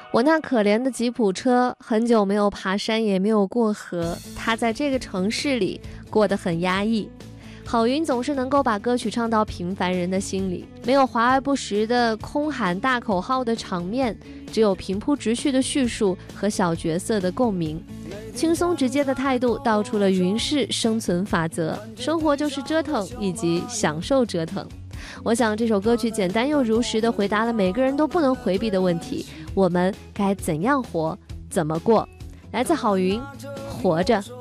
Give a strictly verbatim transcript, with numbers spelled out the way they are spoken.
我那可怜的吉普车，很久没有爬山，也没有过河，它在这个城市里过得很压抑。郝云总是能够把歌曲唱到平凡人的心里，没有华而不实的空喊大口号的场面，只有平铺直叙的叙述和小角色的共鸣。轻松直接的态度道出了云式生存法则，生活就是折腾以及享受折腾。我想这首歌曲简单又如实地回答了每个人都不能回避的问题，我们该怎样活，怎么过。来自郝云，活着。